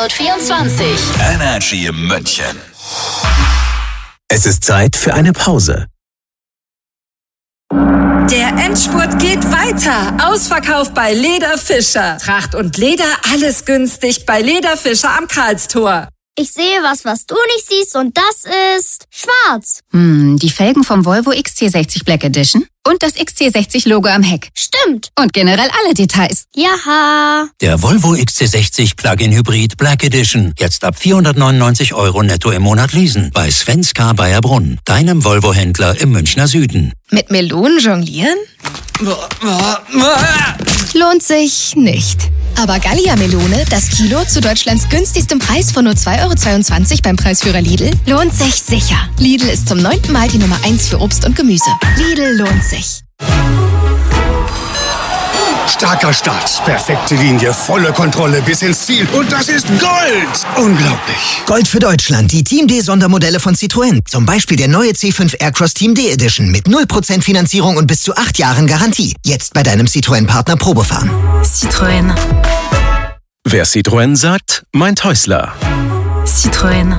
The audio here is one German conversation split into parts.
124. Energy München. Es ist Zeit für eine Pause. Der Endspurt geht weiter. Ausverkauf bei Leder Fischer. Tracht und Leder, alles günstig bei Leder Fischer am Karlstor. Ich sehe was du nicht siehst, und das ist schwarz. Die Felgen vom Volvo XC60 Black Edition und das XC60-Logo am Heck. Stimmt. Und generell alle Details. Jaha. Der Volvo XC60 Plug-in Hybrid Black Edition. Jetzt ab 499 € netto im Monat leasen. Bei Svenska Bayerbrunn, deinem Volvo-Händler im Münchner Süden. Mit Melonen jonglieren? Lohnt sich nicht. Aber Gallia-Melone, das Kilo zu Deutschlands günstigstem Preis von nur 2,22 € beim Preisführer Lidl, lohnt sich sicher. Lidl ist zum 9. Mal die Nummer 1 für Obst und Gemüse. Lidl lohnt sich. Starker Start, perfekte Linie, volle Kontrolle bis ins Ziel. Und das ist Gold! Unglaublich. Gold für Deutschland, die Team D-Sondermodelle von Citroën. Zum Beispiel der neue C5 Aircross Team D Edition mit 0% Finanzierung und bis zu 8 Jahren Garantie. Jetzt bei deinem Citroën-Partner Probefahren. Citroën. Wer Citroën sagt, meint Häusler. Citroën.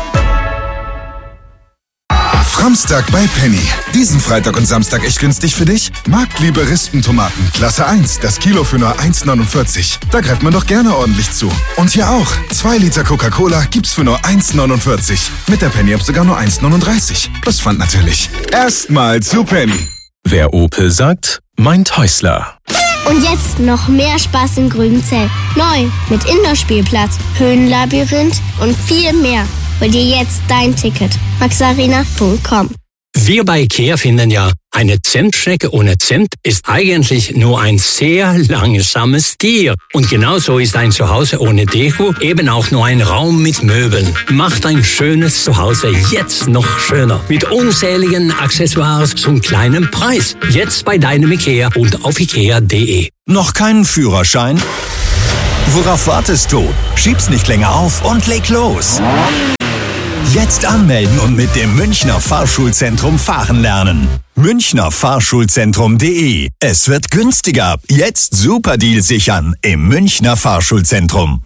Samstag bei Penny. Diesen Freitag und Samstag echt günstig für dich? Marktliebe Rispentomaten, Klasse 1, das Kilo für nur 1,49. Da greift man doch gerne ordentlich zu. Und hier auch, 2 Liter Coca-Cola gibt's für nur 1,49. Mit der Penny-App sogar nur 1,39. Plus Pfand natürlich. Erstmal zu Penny. Wer Opel sagt, meint Häusler. Und jetzt noch mehr Spaß in Grünzell. Neu mit Indoor-Spielplatz, Höhenlabyrinth und viel mehr. Hol dir jetzt dein Ticket. maxarena.com. Wir bei IKEA finden ja, eine Zentschnecke ohne Zimt ist eigentlich nur ein sehr langsames Tier. Und genauso ist ein Zuhause ohne Deko eben auch nur ein Raum mit Möbeln. Macht ein schönes Zuhause jetzt noch schöner. Mit unzähligen Accessoires zum kleinen Preis. Jetzt bei deinem IKEA und auf ikea.de. Noch keinen Führerschein? Worauf wartest du? Schieb's nicht länger auf und leg los. Jetzt anmelden und mit dem Münchner Fahrschulzentrum fahren lernen. münchnerfahrschulzentrum.de. Es wird günstiger. Jetzt Superdeal sichern im Münchner Fahrschulzentrum.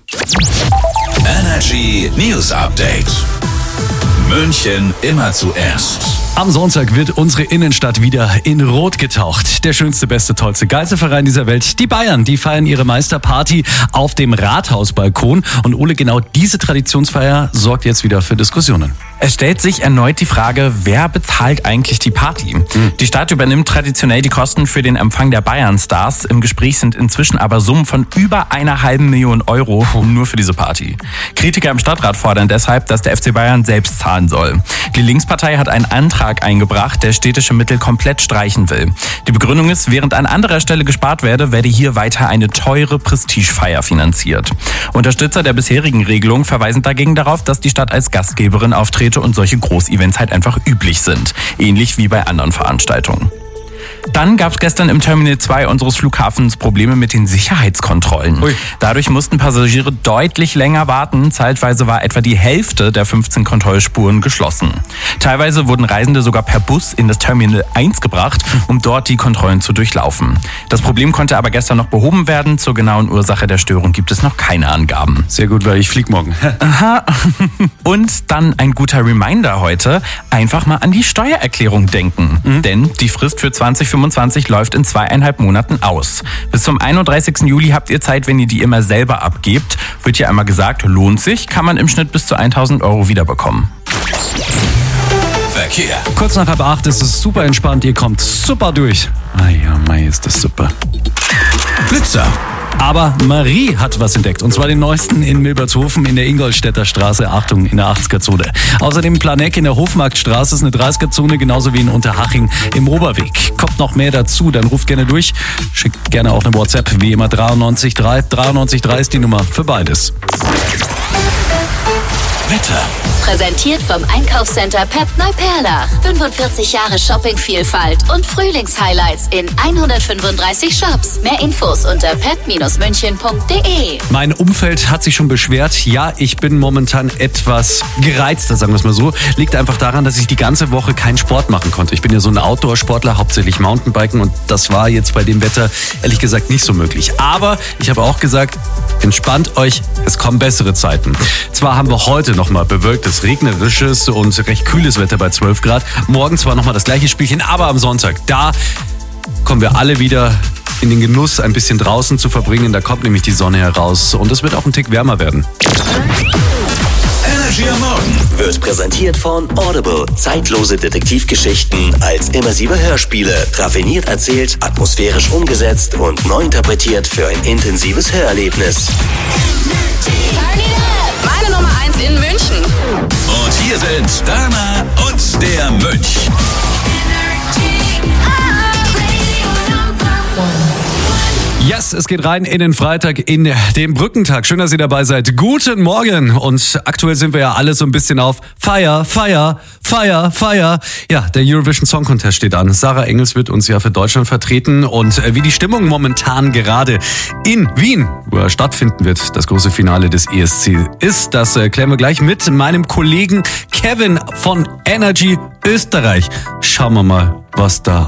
Energy News Update. München immer zuerst. Am Sonntag wird unsere Innenstadt wieder in Rot getaucht. Der schönste, beste, tollste Geisterverein dieser Welt, die Bayern, die feiern ihre Meisterparty auf dem Rathausbalkon. Und Ole, genau diese Traditionsfeier sorgt jetzt wieder für Diskussionen. Es stellt sich erneut die Frage, wer bezahlt eigentlich die Party? Die Stadt übernimmt traditionell die Kosten für den Empfang der Bayern-Stars. Im Gespräch sind inzwischen aber Summen von über 1,5 Million € nur für diese Party. Kritiker im Stadtrat fordern deshalb, dass der FC Bayern selbst zahlen soll. Die Linkspartei hat einen Antrag eingebracht, der städtische Mittel komplett streichen will. Die Begründung ist, während an anderer Stelle gespart werde hier weiter eine teure Prestigefeier finanziert. Unterstützer der bisherigen Regelung verweisen dagegen darauf, dass die Stadt als Gastgeberin auftritt und solche Großevents halt einfach üblich sind. Ähnlich wie bei anderen Veranstaltungen. Dann gab es gestern im Terminal 2 unseres Flughafens Probleme mit den Sicherheitskontrollen. Dadurch mussten Passagiere deutlich länger warten. Zeitweise war etwa die Hälfte der 15 Kontrollspuren geschlossen. Teilweise wurden Reisende sogar per Bus in das Terminal 1 gebracht, um dort die Kontrollen zu durchlaufen. Das Problem konnte aber gestern noch behoben werden. Zur genauen Ursache der Störung gibt es noch keine Angaben. Sehr gut, weil ich flieg morgen. Aha. Und dann ein guter Reminder heute. Einfach mal an die Steuererklärung denken. Denn die Frist für 2025 läuft in 2,5 Monaten aus. Bis zum 31. Juli habt ihr Zeit, wenn ihr die immer selber abgebt. Wird hier einmal gesagt, lohnt sich, kann man im Schnitt bis zu 1.000 € wiederbekommen. Verkehr. Kurz nach 7:30 ist es super entspannt, ihr kommt super durch. Mei, ist das super. Blitzer. Aber Marie hat was entdeckt, und zwar den neuesten in Milbertshofen in der Ingolstädter Straße, Achtung, in der 80er-Zone. Außerdem Planeck in der Hofmarktstraße ist eine 30er-Zone, genauso wie in Unterhaching im Oberweg. Kommt noch mehr dazu, dann ruft gerne durch, schickt gerne auch eine WhatsApp, wie immer 93 3 ist die Nummer für beides. Wetter. Präsentiert vom Einkaufscenter Pep Neuperlach. 45 Jahre Shoppingvielfalt und Frühlingshighlights in 135 Shops. Mehr Infos unter pep-münchen.de. Mein Umfeld hat sich schon beschwert. Ja, ich bin momentan etwas gereizter, sagen wir es mal so. Liegt einfach daran, dass ich die ganze Woche keinen Sport machen konnte. Ich bin ja so ein Outdoor-Sportler, hauptsächlich Mountainbiken, und das war jetzt bei dem Wetter ehrlich gesagt nicht so möglich. Aber ich habe auch gesagt, entspannt euch, es kommen bessere Zeiten. Zwar haben wir heute nochmal bewölktes, regnerisches und recht kühles Wetter bei 12 Grad. Morgen zwar nochmal das gleiche Spielchen, aber am Sonntag, da kommen wir alle wieder in den Genuss, ein bisschen draußen zu verbringen. Da kommt nämlich die Sonne heraus und es wird auch ein Tick wärmer werden. Energy am Morgen Wird präsentiert von Audible. Zeitlose Detektivgeschichten als immersive Hörspiele. Raffiniert erzählt, atmosphärisch umgesetzt und neu interpretiert für ein intensives Hörerlebnis. Meine Nummer 1 in München. Und hier sind Dana und der Mönch. Yes, es geht rein in den Freitag, in den Brückentag. Schön, dass ihr dabei seid. Guten Morgen. Und aktuell sind wir ja alle so ein bisschen auf Feier. Ja, der Eurovision Song Contest steht an. Sarah Engels wird uns ja für Deutschland vertreten. Und wie die Stimmung momentan gerade in Wien, wo er stattfinden wird, das große Finale des ESC ist, das klären wir gleich mit meinem Kollegen Kevin von Energy Österreich. Schauen wir mal, was da